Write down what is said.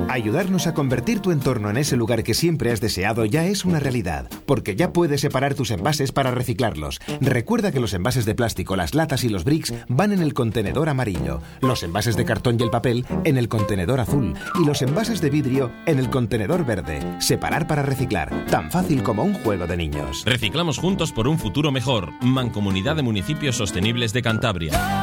Ayudarnos a convertir tu entorno en ese lugar que siempre has deseado ya es una realidad, porque ya puedes separar tus envases para reciclarlos. Recuerda que los envases de plástico, las latas y los bricks van en el contenedor amarillo, los envases de cartón y el papel en el contenedor azul y los envases de vidrio en el contenedor verde. Separar para reciclar, tan fácil como un juego de niños. Reciclamos juntos por un futuro mejor. Mancomunidad de Municipios Sostenibles de Cantabria.